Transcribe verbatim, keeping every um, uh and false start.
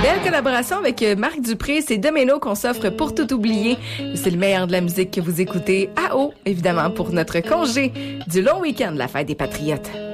Belle collaboration avec Marc Dupré, c'est Domino qu'on s'offre pour tout oublier. C'est le meilleur de la musique que vous écoutez à haut, évidemment, pour notre congé du long week-end de la fête des Patriotes.